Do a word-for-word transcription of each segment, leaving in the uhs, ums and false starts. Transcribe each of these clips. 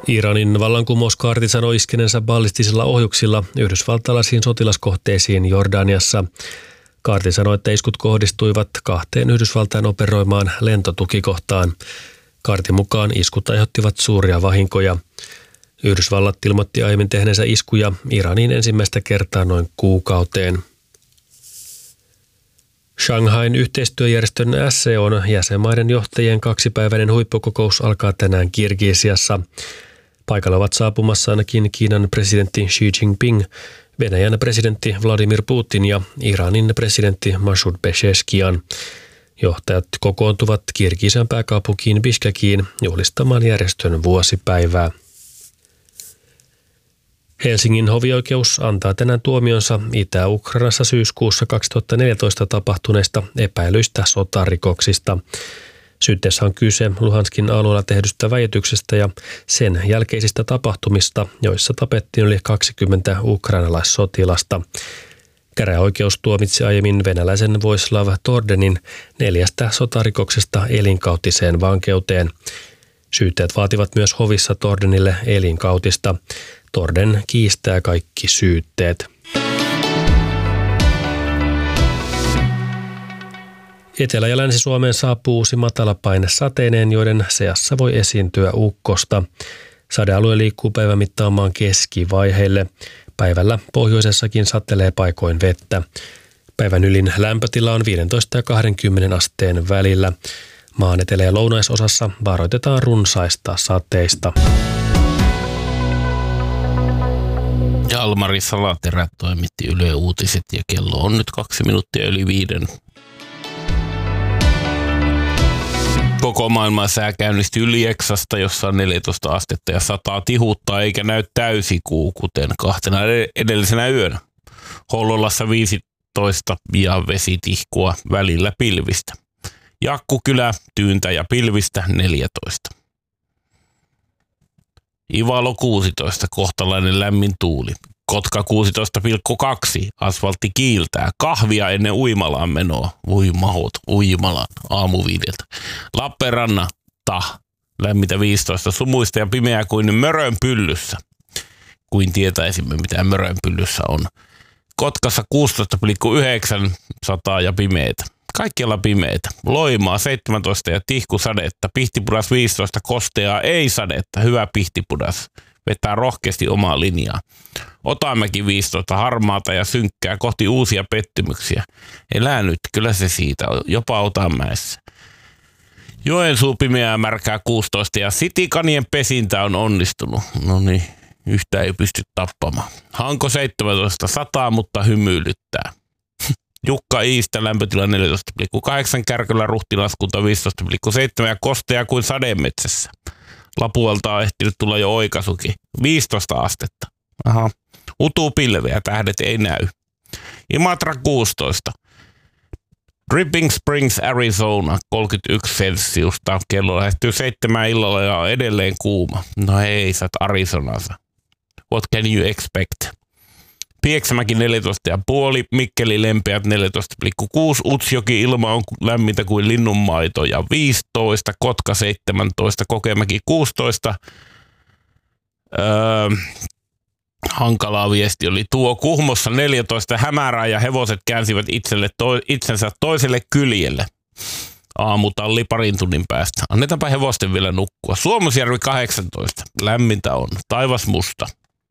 Iranin vallankumouskaarti sanoi iskenensä ballistisilla ohjuksilla yhdysvaltalaisiin sotilaskohteisiin Jordaniassa. Kaarti sanoi, että iskut kohdistuivat kahteen Yhdysvaltain operoimaan lentotukikohtaan. Kaartin mukaan iskut aiheuttivat suuria vahinkoja. Yhdysvallat ilmoitti aiemmin tehneensä iskuja Iraniin ensimmäistä kertaa noin kuukauteen. Shanghain yhteistyöjärjestön S C O:n jäsenmaiden johtajien kaksipäiväinen huippukokous alkaa tänään Kirgisiassa. Paikalla ovat saapumassa ainakin Kiinan presidentti Xi Jinping, Venäjän presidentti Vladimir Putin ja Iranin presidentti Masoud Pezeshkian. Johtajat kokoontuvat Kirgisian pääkaupunkiin Bishkekiin juhlistamaan järjestön vuosipäivää. Helsingin hovioikeus antaa tänään tuomionsa Itä-Ukrainassa syyskuussa kaksituhattaneljätoista tapahtuneista epäilyistä sotarikoksista. Syytteessä on kyse Luhanskin alueella tehdystä väityksestä ja sen jälkeisistä tapahtumista, joissa tapettiin yli kaksikymmentä ukrainalaissotilasta. Käräjäoikeus tuomitsi aiemmin venäläisen Voislav Tordenin neljästä sotarikoksesta elinkautiseen vankeuteen. Syytteet vaativat myös hovissa Tordenille elinkautista. Torden kiistää kaikki syytteet. Etelä- ja Länsi-Suomeen saapuu uusi matalapaine sateineen, joiden seassa voi esiintyä ukkosta. Sadealue liikkuu päivän mittaan maan keskivaiheille. Päivällä pohjoisessakin satelee paikoin vettä. Päivän ylin lämpötila on viisitoista ja kaksikymmentä asteen välillä. Maan etelä- ja lounaisosassa varoitetaan runsaista sateista. Jalmari Salaterä toimitti Yle Uutiset ja kello on nyt kaksi minuuttia yli viiden. Koko maailman sää käynnisti yli Eksasta, jossa on neljätoista astetta ja sataa tihuttaa eikä näy täysikuu, kuten kahtena edellisenä yönä. Hollolassa viisitoista ja vesitihkua välillä pilvistä. Jakkukylä, tyyntä ja pilvistä neljätoista. Ivalo kuusitoista, kohtalainen lämmin tuuli. Kotka kuusitoista pilkku kaksi, asfaltti kiiltää. Kahvia ennen uimalaan menoa. Voi mahot, uimalaan aamuviideltä. Lappeenrannata, lämmintä viisitoista, sumuista ja pimeää kuin mörönpyllyssä. Kuin tietäisimme, mitä mörönpyllyssä on. Kotkassa kuusitoista pilkku yhdeksän, sataa ja pimeitä. Kaikkialla pimeitä. Loimaa seitsemäntoista ja tihkusadetta. Pihtipudas viisitoista, kosteaa ei sadetta. Hyvä Pihtipudas. Vetää rohkeasti omaa linjaa. Otamäki viisitoista, harmaata ja synkkää kohti uusia pettymyksiä. Elää nyt, kyllä se siitä on. Jopa Otamäessä. Joensuu pimeää märkää kuusitoista ja Sitikanien pesintä on onnistunut. No niin, yhtä ei pysty tappamaan. Hanko seitsemäntoista, sataa, mutta hymyilyttää. Jukka Iistä lämpötila neljätoista pilkku kahdeksan, Kärkölä Ruhtinaskunta viisitoista pilkku seitsemän ja kosteaa kuin sademetsässä. Lapualta on ehtinyt tulla jo oikaisukin. viisitoista astetta. Aha. Utuu pilveä, tähdet ei näy. Imatra kuusitoista. Dripping Springs, Arizona, kolmekymmentäyksi celsiusta. Kello lähestyy seitsemän illalla ja on edelleen kuuma. No ei, sä oot Arizonassa. What can you expect? Pieksämäki neljätoista pilkku viisi, Mikkeli lempeät neljätoista pilkku kuusi, Utsjoki ilma on lämmintä kuin linnunmaito ja viisitoista, Kotka seitsemäntoista, Kokemäki kuusitoista. Öö, hankalaa viesti oli tuo. Kuhmossa neljätoista, hämärää ja hevoset käänsivät itselle to- itsensä toiselle kyljelle. Aamutalli parin tunnin päästä. Annetaanpa hevosten vielä nukkua. Suomusjärvi kahdeksantoista, lämmintä on, taivas musta.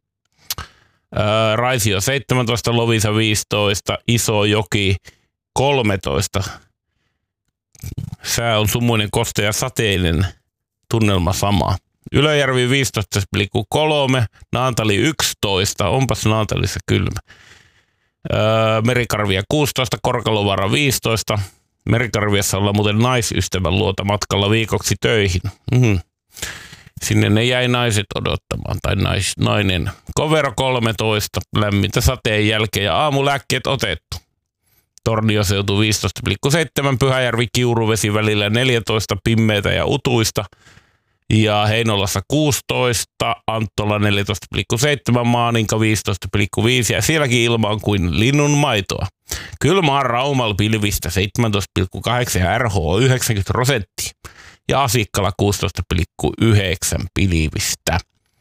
Raisio seitsemäntoista, Lovisa viisitoista, Isojoki kolmetoista. Sää on sumuinen, kostea ja sateinen, tunnelma sama. Ylöjärvi viisitoista pilkku kolme, Naantali yksitoista, onpas Naantalissa kylmä. Merikarvia kuusitoista, Korkalovaara viisitoista. Merikarviassa ollaan muuten naisystävän luota matkalla viikoksi töihin. Mm-hmm. Sinne ne jäi naiset odottamaan, tai nais, nainen. Kovero kolmetoista, lämmintä sateen jälkeen ja aamulääkkeet otettu. Tornioseutu viisitoista pilkku seitsemän, Pyhäjärvi Kiuruvesi välillä neljätoista, pimmeitä ja utuista. Ja Heinolassa kuusitoista, Anttola neljätoista pilkku seitsemän, Maaninka viisitoista pilkku viisi ja sielläkin ilma on kuin linnun maitoa. Kylmää Raumalla pilvistä seitsemäntoista pilkku kahdeksan ja R H yhdeksänkymmentä prosenttia. Ja Asikkala kuusitoista pilkku yhdeksän pilvistä.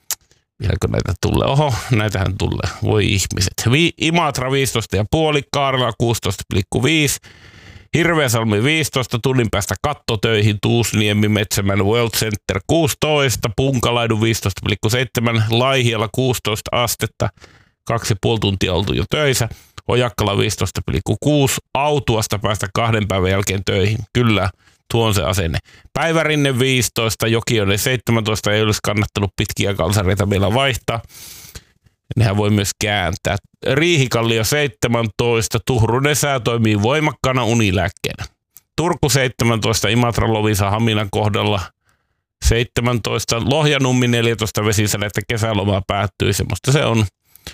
Vieläkö näitä tulee? Oho, näitähän tulee. Voi ihmiset. Vi- Imatra viisitoista pilkku viisi, Kaarela kuusitoista pilkku viisi, Hirveäsalmi viisitoista, tunnin päästä kattotöihin, Tuusniemi, Metsämän World Center kuusitoista, Punkalaidun viisitoista pilkku seitsemän, Laihialla kuusitoista astetta, kaksi ja puoli tuntia oltu jo töissä, Ojakkala viisitoista pilkku kuusi, Autuasta päästä kahden päivän jälkeen töihin. Kyllä, tuo on se asenne. Päivärinne viisitoista, Jokioinen seitsemäntoista, ei olisi kannattanut pitkiä kalsareita vielä vaihtaa. Nehän voi myös kääntää. Riihikallio seitsemäntoista, Tuhrunen sää toimii voimakkaana unilääkkeenä. Turku seitsemäntoista, Imatra Lovisa Haminan kohdalla seitsemäntoista, Lohjanummi neljätoista, vesisadetta, kesäloma päättyy, semmoista se on.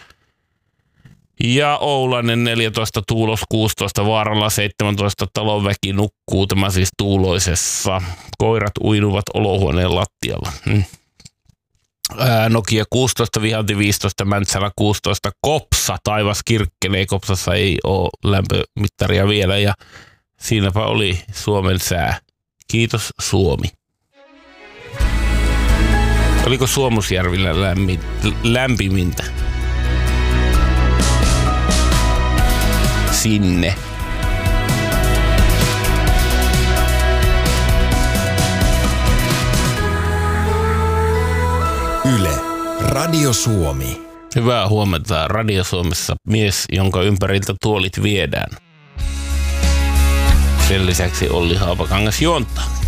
Ja Oulainen neljätoista, Tuulos kuusitoista, Vaaralla seitsemäntoista, talonväki nukkuu, tämä siis Tuuloisessa. Koirat uinuvat olohuoneen lattialla. Hmm. Ää, Nokia kuusitoista, Vihanti viisitoista, Mäntsälä kuusitoista, Kopsa, taivas kirkkenee, Kopsassa ei ole lämpömittaria vielä ja siinäpä oli Suomen sää. Kiitos Suomi. Oliko Suomusjärvillä lämmin, lämpimintä? Sinne. Yle, Radio Suomi. Hyvää huomenta. Radio Suomessa mies, jonka ympäriltä tuolit viedään. Sen lisäksi Olli Haapakangas juontaa.